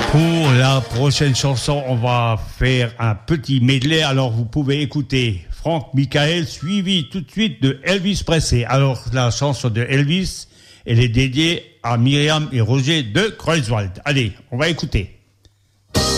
Pour la prochaine chanson, on va faire un petit medley. Alors, vous pouvez écouter Franck Michael, suivi tout de suite de Elvis Presley. Alors, la chanson de Elvis, elle est dédiée à Myriam et Roger de Kreuzwald. Allez, on va écouter.